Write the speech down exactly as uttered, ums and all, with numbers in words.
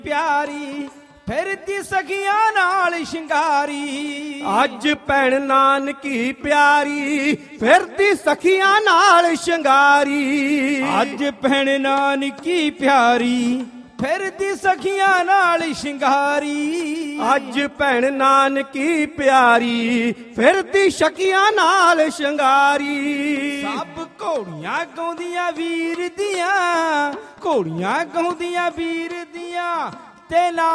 ਪਿਆਰੀ ਫਿਰਦੀ ਸਖੀਆਂ ਨਾਲ ਸ਼ਿੰਗਾਰੀ। ਅੱਜ ਭੈਣ ਨਾਨਕੀ ਪਿਆਰੀ ਫਿਰਦੀ ਸਖੀਆਂ ਨਾਲ ਸ਼ਿੰਗਾਰੀ। ਅੱਜ ਭੈਣ ਨਾਨਕੀ ਪਿਆਰੀ ਫਿਰਦੀ ਸਖੀਆਂ ਨਾਲ ਸ਼ਿੰਗਾਰੀ। ਅੱਜ ਭੈਣ ਨਾਨਕੀ ਪਿਆਰੀ ਫਿਰਦੀ ਸਖੀਆਂ ਨਾਲ ਸ਼ਿੰਗਾਰੀ। ਸਭ ਘੋੜੀਆਂ ਗਾਉਂਦੀਆਂ ਵੀਰ ਦੀਆਂ, ਘੋੜੀਆਂ ਗਾਉਂਦੀਆਂ ਵੀਰ ਦੀਆਂ ਤੇ ਨਾ